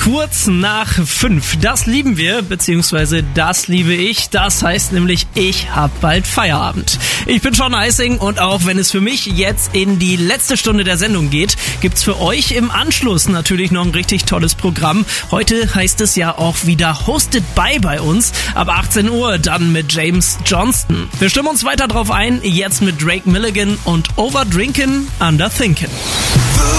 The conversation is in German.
Kurz nach 5. Das lieben wir, beziehungsweise das liebe ich. Das heißt nämlich, ich hab bald Feierabend. Ich bin Sean Eising und auch wenn es für mich jetzt in die letzte Stunde der Sendung geht, gibt's für euch im Anschluss natürlich noch ein richtig tolles Programm. Heute heißt es ja auch wieder Hosted bei uns. Ab 18 Uhr dann mit James Johnston. Wir stimmen uns weiter drauf ein, jetzt mit Drake Milligan und Overdrinking, Underthinking.